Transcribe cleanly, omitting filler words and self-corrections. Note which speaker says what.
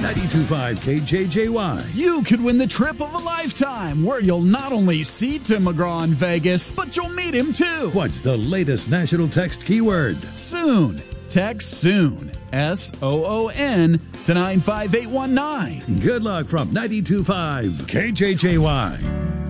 Speaker 1: 92.5 KJJY.
Speaker 2: You could win the trip of a lifetime, where you'll not only see Tim McGraw in Vegas, but you'll meet him too.
Speaker 1: What's the latest national text keyword?
Speaker 2: Soon. Text SOON, SOON, to 95819.
Speaker 1: Good luck from 92.5 KJJY.